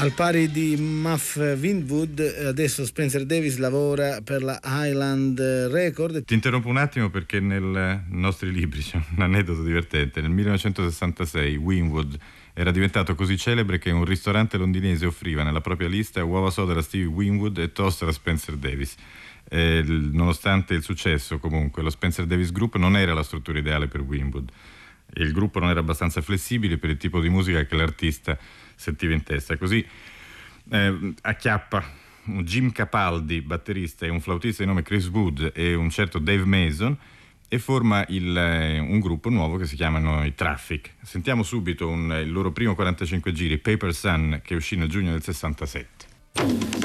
Al pari di Muff Winwood, adesso Spencer Davis lavora per la Island Record. Ti interrompo un attimo perché nei nostri libri c'è un aneddoto divertente. Nel 1966 Winwood era diventato così celebre che un ristorante londinese offriva nella propria lista uova soda da Stevie Winwood e toast da Spencer Davis. Nonostante il successo, comunque, lo Spencer Davis Group non era la struttura ideale per Winwood. Il gruppo non era abbastanza flessibile per il tipo di musica che l'artista sentiva in testa. Così acchiappa Jim Capaldi, batterista, e un flautista di nome Chris Wood e un certo Dave Mason e forma un gruppo nuovo che si chiamano i Traffic. Sentiamo subito il loro primo 45 giri, Paper Sun, che uscì nel giugno del 67.